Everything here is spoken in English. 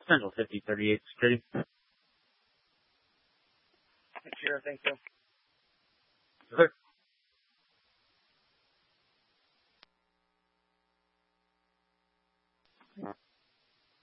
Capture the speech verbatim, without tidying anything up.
Central fifty thirty-eight Security. Sure, thank you. Sir.